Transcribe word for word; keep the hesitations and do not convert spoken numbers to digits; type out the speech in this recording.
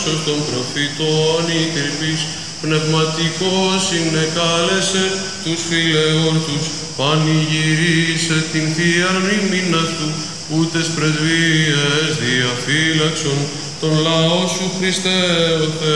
γνώσεως των προφητών η κρυπής, πνευματικός συνεκάλεσε τους φιλεόρτους, πανηγυρίσε την Θείαν μνήμην αυτού, ούτες πρεσβείες διαφύλαξον τον λαό σου Χριστέ ο Θεός.